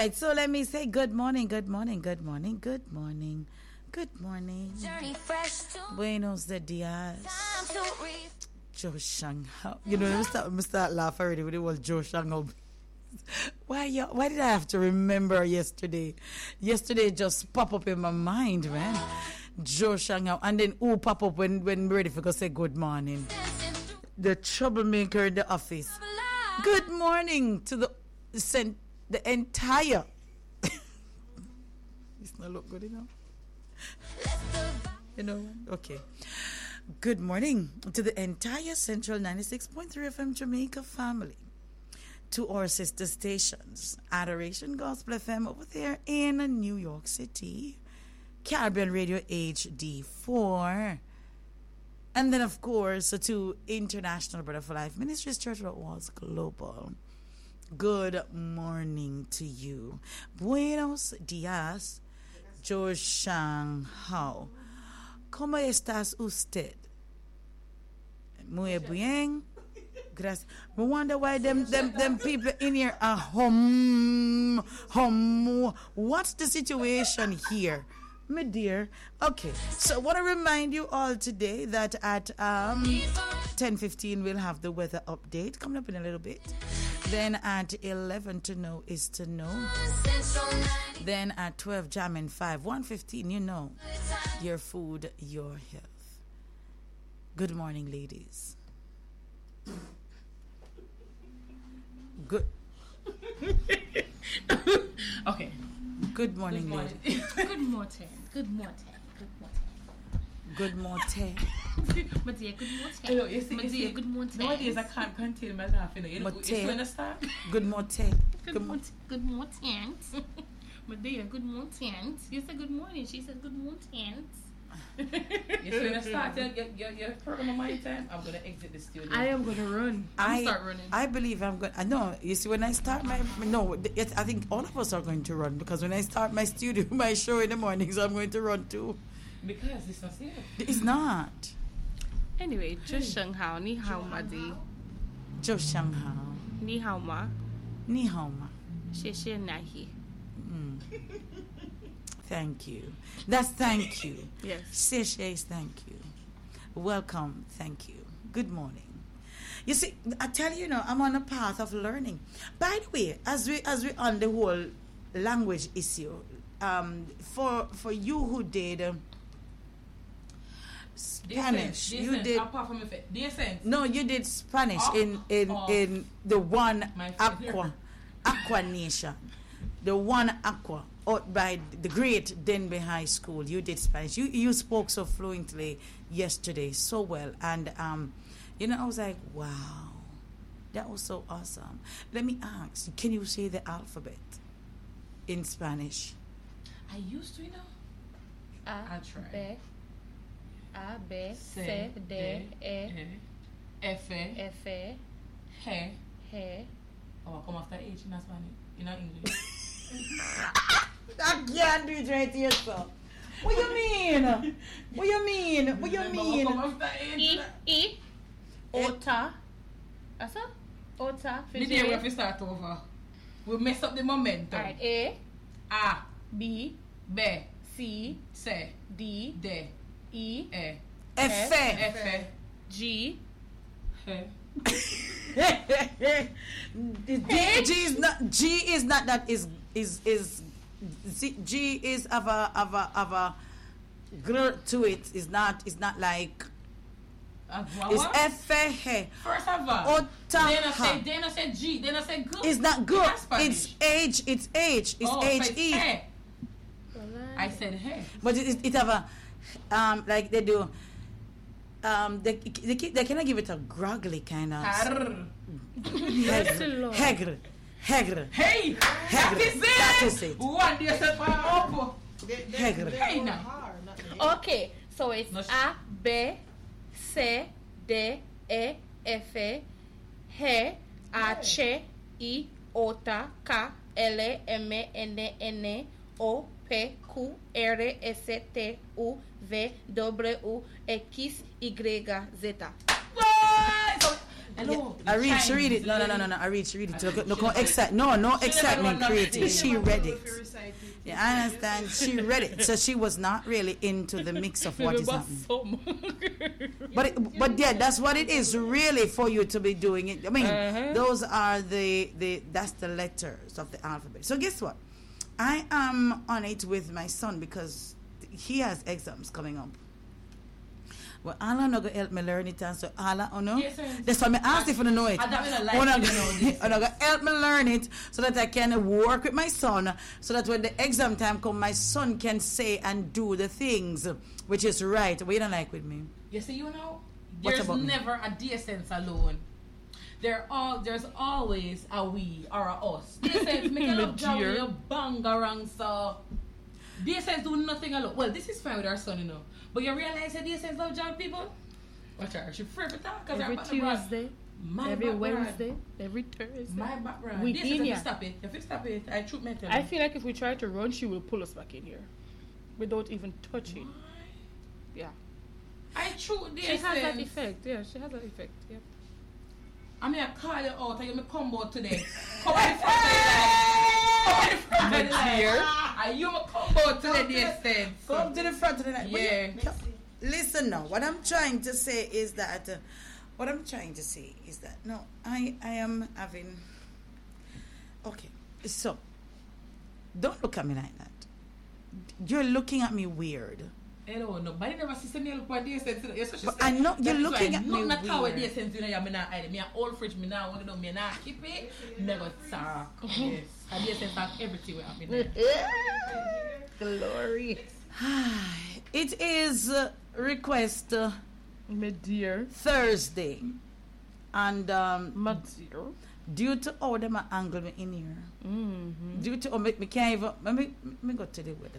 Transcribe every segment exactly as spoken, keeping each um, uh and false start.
right, so let me say good morning, good morning, good morning, good morning, good morning. Buenos dias. Joe Shanghao. You know, let me start, let me start laughing already with it was Joe Shanghao. Why, you, why did I have to remember yesterday? Yesterday just pop up in my mind, man. Joe Shanghao. And then who pop up when, when ready for go say good morning? The troublemaker in the office. Good morning to the sent the entire. It's not look good enough. You know, okay. Good morning to the entire Central ninety-six point three F M Jamaica family. To our sister stations, Adoration Gospel F M over there in New York City, Caribbean Radio H D four, and then of course to International Brother for Life Ministries Church Rock Walls Global. Good morning to you. Buenos dias, Joe Shanghao. ¿Cómo estás usted? Muy bien. Gracias. I wonder why them, them, them people in here are hum, hum. What's the situation here? My dear. Okay. So I want to remind you all today that at um, ten fifteen we'll have the weather update coming up in a little bit. Then at eleven to know is to know. Then at twelve jamming five. one fifteen, you know. Your food, your health. Good morning, ladies. Good. Okay. Good morning, Good morning. ladies. Good morning. Good morning. Good morning. My dear, good morning. Hello, you see, My you dear, see, good morning. nowadays I can't contain my laughing. You know, Mote. you understand? Good morning. Good morning. Good morning. My dear, good morning. You said good morning. She said good morning. You see, when I start your, your, your, your program on my time, I'm going to exit the studio. I am going to run. I'm I start running. I believe I'm going. No, you see, when I start my no, it, I think all of us are going to run because when I start my studio, my show in the mornings, I'm going to run too. Because it's not safe. It's not. Anyway, just Shanghao, ni hao ma di. Joe Shanghao. Ni hao ma. Ni hao ma. Xie xie nahi. Mm. Thank you. That's thank you. Yes. Seychelles, thank you. Welcome, thank you. Good morning. You see, I tell you, you know, I'm on a path of learning. By the way, as we as we on the whole language issue, um, for for you who did uh, Spanish, Decent, you decent. did Apart from if it decent. no, you did Spanish Off, in in off. in the one My aqua aqua nation, the one aqua. Out by the great Denby High School, you did Spanish. You you spoke so fluently yesterday, so well, and um, you know, I was like, wow, that was so awesome. Let me ask, can you say the alphabet in Spanish? I used to, you know. A, I'll try. B, A, B, C, C, D, E, E, F, F, H. H. Oh, come after H in Spanish, in English. I can't do it right here, sir. What you mean? What you mean? What you mean? Come after E, H. E, Ota. Asa? Ota. The day we have to start over. We mess up the momentum. Alright, A, A, B, B, C, C, D, D, E, E, F. F, G, H. G, G is not G is not that is is is Z, G is of a of a of a girl to it is not is not like it's F H First of all, then I say Ota. then I say G, then I say good. It's not good. That's Spanish. It's H. It's H. It's Oh, H so it's E. H. I said hey. But it, it, it have a um like they do um they they, they cannot give it a groggly kind of Hegr Hegr Hegr Hey, that is it. That is it. One day set for up. Hegr. Hey now. Okay, so it's No, A, B, C, D, E, F, G, H, I, Ota, K, L, M, N, N, O, P, Q, R, S, T, U, V, W, X, Y, Z. So I know. I read, she read it. Chimes, No, no, yeah. no, no, no. I read, she read it. I So, think no, she no, never- except, no, no she never excitement done created. nothing. She read it. If you recite it. Yeah, I understand. She read it, so she was not really into the mix of what is happening. But it, but yeah, that's what it is really for you to be doing it. I mean, Uh-huh. those are the the that's the letters of the alphabet. So guess what? I am on it with my son because he has exams coming up. Well, Allah not gonna help me learn it, and so Allah, oh no. Yes, sir. That's why I asked if you know it. I don't mean I like Oh, no, you know this. oh, no, gonna help me learn it so that I can work with my son, so that when the exam time come, my son can say and do the things which is right. What you don't like with me? You see, you know, What there's about me? never a decence alone. There all there's always a we or a us. Decence make a love job with your bangarang so. Decence do nothing alone. Well, this is fine with our son, you know. But you realize that Decence love job people? Watch her, she free for talk because Every her background. Tuesday, My every background. Wednesday, every Thursday. My background. We Decence, in if you ya. stop it, if you stop it, I truth me tell I you. feel like if we try to run, she will pull us back in here without even touching. Yeah. I truth She has that Decence. effect. Yeah, she has that effect. Yeah. I mean, I call you out and you me come out today. Come on the front of the line. Come on the front of the line. And you me come out today, Decence. Come to the front of the night. Yeah. Listen now, what I'm trying to say is that, uh, what I'm trying to say is that, no, I, I am having, okay, so, don't look at me like that. You're looking at me weird. Hello, nobody never see me look for Decence. You're such a But I know you're looking at me Not how weird. Decence, you know, I'm not hiding. Me a old fridge, me now, want to know, me not keep it. Never talk. Yes. And Decence talk everything we have in there. Glory. It is uh, request uh, My dear. Thursday, and um, My dear. due to how them a angle me in here, Mm-hmm. due to oh, me, me can't even, let me, me go to the weather.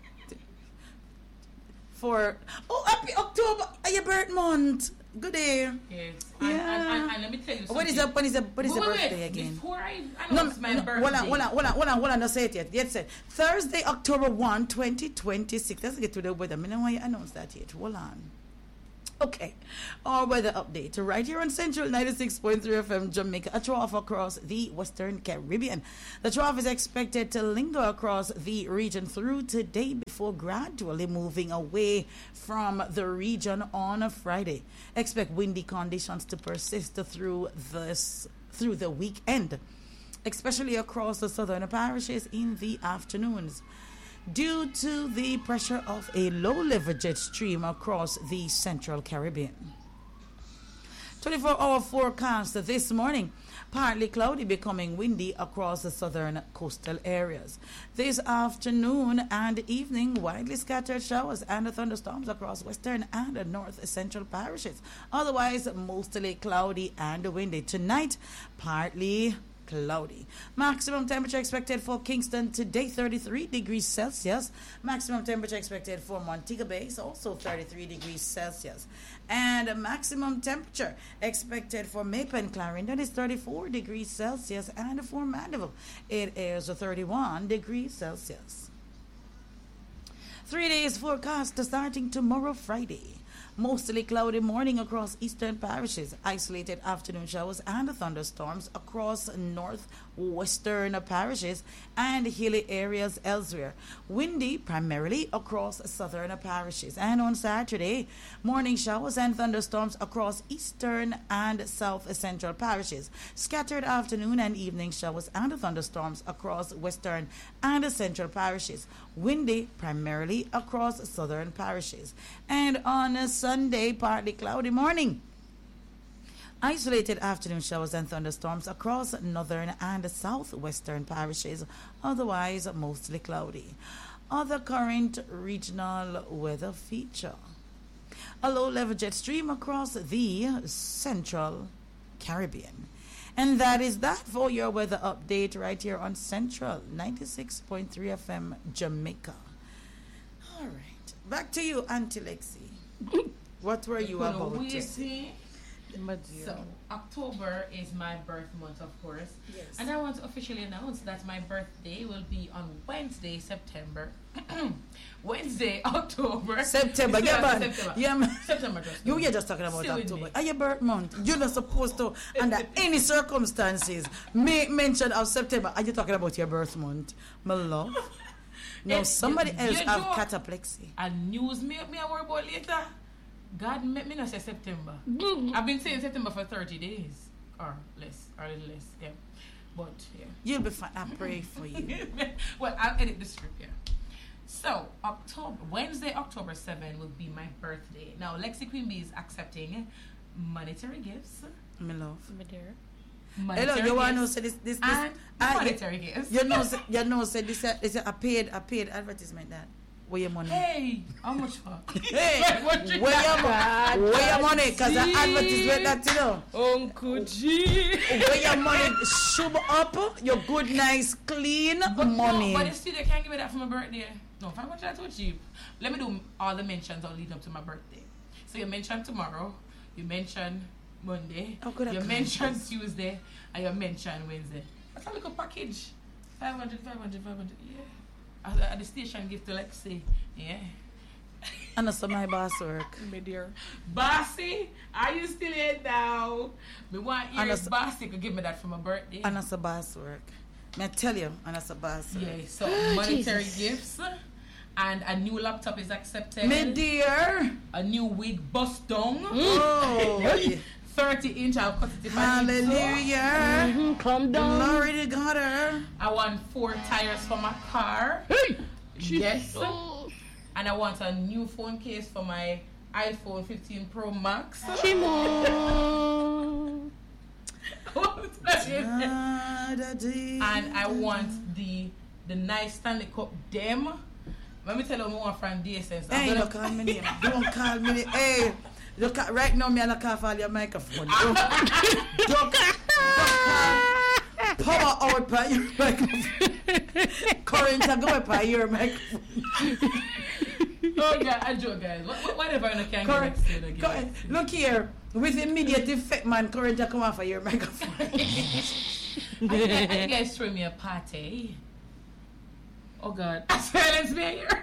For, oh, happy October, uh, your birth month. Good day. Yes. And, and, and, and let me tell you something. When is the, when is the, when is the Wait, wait, birthday wait. again? Before I No, announce my no, birthday. hold on, hold on, hold on, hold on, hold on, don't say it yet. Yet said Thursday, October first, twenty twenty-six. Let's get to the weather. I don't know why you announced that yet. Hold on. Okay, our weather update right here on Central ninety-six point three F M Jamaica. A trough across the Western Caribbean. The trough is expected to linger across the region through today before gradually moving away from the region on a Friday. Expect windy conditions to persist through this through the weekend, especially across the southern parishes in the afternoons, due to the pressure of a low-level jet stream across the Central Caribbean. twenty-four hour forecast this morning. Partly cloudy, becoming windy across the southern coastal areas. This afternoon and evening, widely scattered showers and thunderstorms across western and north central parishes. Otherwise, mostly cloudy and windy. Tonight, partly cloudy. Maximum temperature expected for Kingston today, thirty-three degrees Celsius. Maximum temperature expected for Montego Bay is also thirty-three degrees Celsius. And maximum temperature expected for Maple and Clarendon is thirty-four degrees Celsius. And for Mandeville, it is thirty-one degrees Celsius. Three days forecast starting tomorrow, Friday. Mostly cloudy morning across eastern parishes. Isolated afternoon showers and thunderstorms across northwestern parishes and hilly areas elsewhere. Windy primarily across southern parishes. And on Saturday, morning showers and thunderstorms across eastern and south central parishes. Scattered afternoon and evening showers and thunderstorms across western and central parishes. Windy primarily across southern parishes. And on a Sunday, partly cloudy morning. Isolated afternoon showers and thunderstorms across northern and southwestern parishes. Otherwise, mostly cloudy. Other current regional weather feature: a low-level jet stream across the Central Caribbean. And that is that for your weather update right here on Central ninety-six point three F M Jamaica. All right. Back to you, Auntie Lexi. What were you Gonna about to wait say? me. But dear. So, October is my birth month, of course. Yes. And I want to officially announce that my birthday will be on Wednesday, September. Wednesday, October. September, It's yeah, not man. September. Yeah, man. September just. You were just talking about Still with October. me. Are your birth month? You're not supposed to, under any circumstances, make mention of September. Are you talking about your birth month, my love? No, It's- somebody you- else you have joke. cataplexy. And news me, me I worry about later. God make me not say September. I've been saying September for thirty days. Or less, or a little less, yeah. But, yeah. You'll be fine. I pray for you. Well, I'll edit the script, yeah. So, October, Wednesday, October seventh will be my birthday. Now, Lexi Queen Bee is accepting monetary gifts. My love. My dear. Monetary Hello, you want to gifts say this? This, this and ah, monetary gifts. You know, say, you know, say this is a paid, a paid advertisement. That where your money? Hey, how much for? Hey, What you where your, got? mo- where your money? Cause the See? advertisement that you know. Uncle G. Where your money shove up, your good, nice, clean But money. No, but the studio can't give me that for my birthday. No, five hundred that's too cheap. Let me do all the mentions that lead up to my birthday. So you mention tomorrow, you mention Monday, Oh, good, I you can't. mention Tuesday, and you mention Wednesday. That's a little package. five hundred, five hundred, five hundred, yeah. At, at the station, give to Lexi, yeah. And that's my boss work. My dear. Bossy, are you still here now? Me want And ears that's- Bossy could give me that for my birthday. And that's a boss work. May I tell you, and that's a boss work. Yeah, so monetary gifts and a new laptop is accepted. My dear. A new wig bust down. Oh, thirty inch, I'll cut it if I need to. hallelujah. Mm-hmm. Calm down. Glory to God. her. I want four tires for my car. Hey. Yes. Oh. And I want a new phone case for my iPhone fifteen Pro Max. Chimo. And I want the the nice Stanley Cup dem. Let me tell you what my friend D S S. Hey, don't call me name. Don't call me name. Hey, look at, right now, me I look off all your microphone. Don't, don't, don't call. Power out by your microphone. Current to go by your microphone. Oh, God, I joke, guys. What, what, whatever, I can't Current, get next to current, look here. With immediate effect, man, current to come off of your microphone. Are you, guys, are you guys throwing me a party? Oh God, silence me here.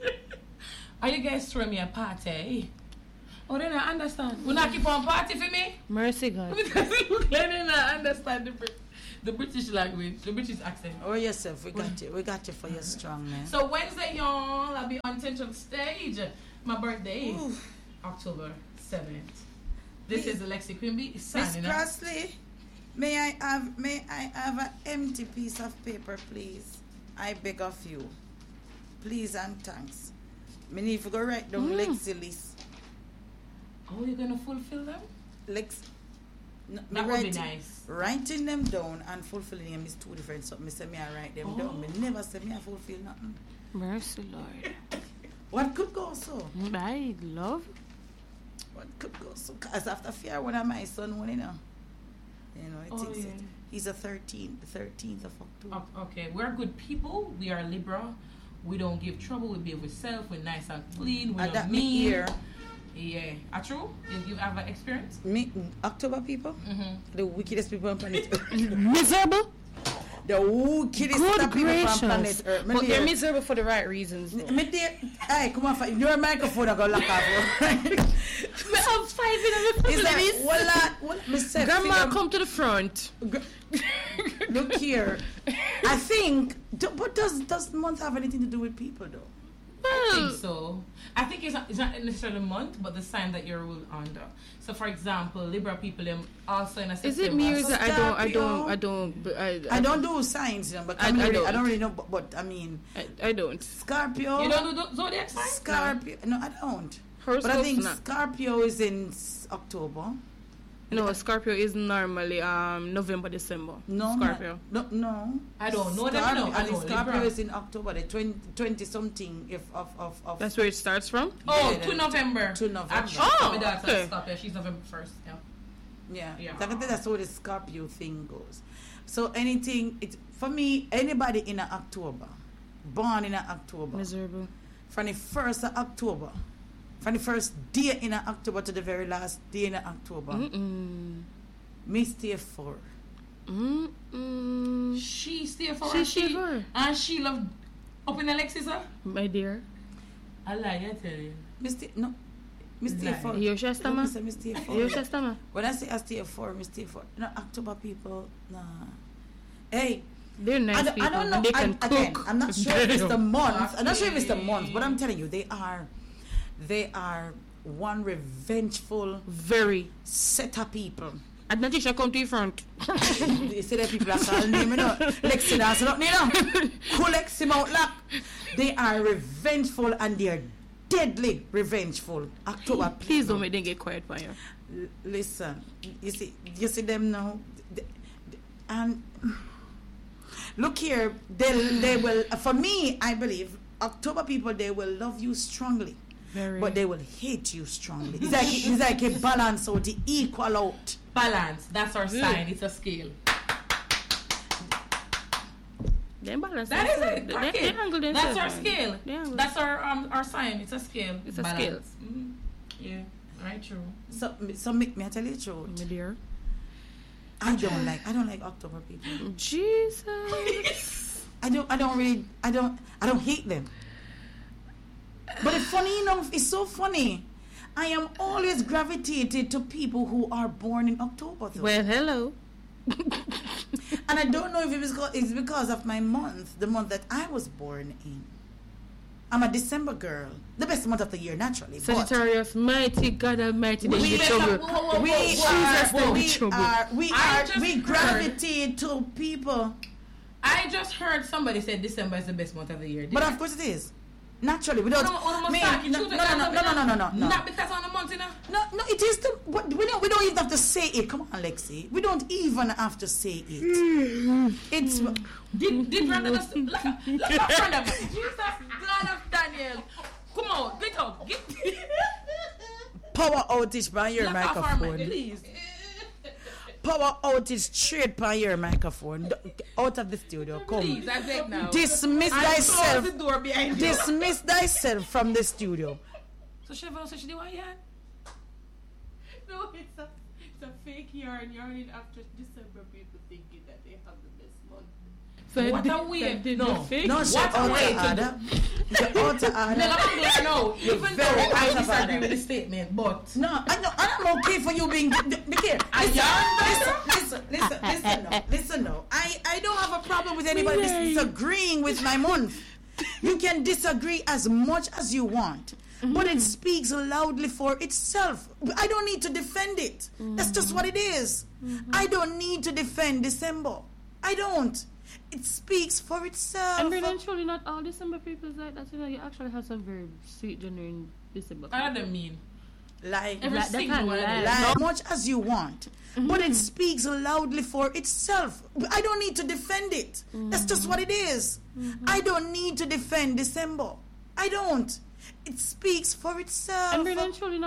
Are you guys throwing me a party? Oh, they not understand. We not keep on party for me Mercy God. because they not understand the Brit- the British language, the British accent. Oh, yourself, we got you. We got you for your strong, man. So Wednesday, y'all, I'll be on Central Stage. My birthday, Ooh. October seventh. This Miss- is Alexi Quimby Miss signing up. Crossley, may I have may I have an empty piece of paper, please? I beg of you. Please and thanks. Me need to go write down Mm. Lexi list. Oh, you're gonna fulfill them? Lex, no, me That would be writing- nice. Writing them down and fulfilling them is two different. So me say me I write them down. Me Oh. never say me I fulfill nothing. Mercy Lord. What could go so? My love. What could go so? Cause after fear one of my son one, you know. You know, it Oh, thinks yeah. it. He's a thirteenth, the thirteenth of October. O- Okay, we're good people. We are liberal. We don't give trouble. We behave ourselves. We're nice and clean. We're And not that me mean. here. Yeah, are true? You, you have an experience? Me, October people, Mm-hmm. the wickedest people on planet Earth. Miserable. The wickedest Good people on gracious. planet Earth. Me But they're dear- miserable for the right reasons. though. Me dear, hey, come on, fi- your microphone I go lock off. Me have five in the Is that well, uh, well, me say, Grandma, figure- come to the front. Gr- Look here, I think, do, but does does month have anything to do with people though? I Well, think so. I think it's not, it's not necessarily a month, but the sign that you're ruled under. So, for example, liberal people them also in a is September. it me or is So it I don't, I don't, Scorpio. I don't, but I, I don't do signs, you know, but I- I, don't I really, I don't. don't really know. But, but I mean, I, I don't. Scorpio. You don't do do- zodiac sign? Scorpio. No, I don't. Horoscopes, But I think nah. Scorpio is in s- October. No, Scorpio is normally um November, December. No, Scorpio. No, no. I don't know them, Scorpio, no. I I think know Scorpio Libra. is in October, the twenty, twenty something if of of of. That's where it starts from. Oh, Yeah, to then- November. to November. Actually, Oh, my daughter okay. Scorpio. She's November first. Yeah. yeah. Yeah. I can think that's how the Scorpio thing goes. So anything, it for me, anybody in a October, born in a October, Miserable. from the first of October from the first day in October to the very last day in October. Mm-mm. Me stay for. Mm-mm. She stay for She and stay she, for. and she love up in Alexis, huh? My dear. I lie, I tell you. Me stay, no. Me stay Lie. for. You Shasta, No, ma? me say me stay for. You Shasta, ma? When I say I stay for, me stay for. No, October people, nah. Hey, They're nice I don't, people. I don't know. And they I, can again, cook. I'm not sure if it's the Damn. month. I'm not sure if it's the month, but I'm telling you, they are, they are one revengeful Very. set of people. And Natisha come to the front. You see that people are calling name, you know. Lexi dance, you know. Who Lexi Mount Lock? They are revengeful and they are deadly revengeful. October people. Please don't make them get quiet for you. L- listen, you see, you see them now, Th- th- and look here, they they will. For me, I believe October people, they will love you strongly, Very. but they will hate you strongly. It's like it's like a balance out, the equal out. Balance, that's our sign. It's a scale. They balance That is themselves. it. They, Crack they, it. they handle That's themselves, our man. scale. They handle- That's our um our sign. It's a scale. It's a Balance. Mm-hmm. Yeah, right. True. So, so make me I tell you the truth. My dear. I don't like I don't like October people. Jesus. I don't I don't really I don't I don't hate them. But it's funny enough, it's so funny. I am always gravitated to people who are born in October though. Well, hello. And I don't know if it's because, it's because of my month, the month that I was born in. I'm a December girl. The best month of the year, naturally. but Sagittarius, mighty God Almighty, they We- get trouble. Whoa, whoa, whoa, we, whoa, are, Jesus, they we, get trouble. are, we, I are, just we heard- gravitate to people. I just heard somebody say December is the best month of the year. But of course it is. Naturally, without no, no, me, no, no, no, no, no, no, no, no, no, no. Not because on the month, you know. No, no, it is the. What, we don't. We don't even have to say it. Come on, Lexi. We don't even have to say it. It's Did did Brandon just look at look at Brandon? Jesus, God of Daniel. Come on, get out, get. power outage by your Look at Farmer, microphone. please. Power outage straight by your microphone. D- Out of the studio. Come. Please, I beg now. Dismiss And close thyself. the door behind you. Dismiss thyself from the studio. So she never said she did what yarn? No, it's a, it's a fake yarn. Yarning after December, people thinking that they have the best month. So What they- a weird- they- no. they fake. No, she What a out way of to order. The out of No, order. I'm glad no. You're Even very though I out of disagree order. with the statement, but No, I know. I'm okay for you being. Look here. I Listen, yarn listen, listen, listen, listen. No, listen. No, I, I don't have a problem with anybody Yay. disagreeing with my month. You can disagree as much as you want, but it speaks loudly for itself. I don't need to defend it. That's just what it is. I don't need to defend December. I don't. It speaks for itself. And really and truly, not all December people is like that. You know, you actually have some very sweet, genuine December I people. don't mean. Like, Every Like, that single kind one of of them. lie. like as much as you want, but it speaks loudly for itself. I don't need to defend it. That's just what it is. I don't need to defend December. I don't. It speaks for itself. And really and truly,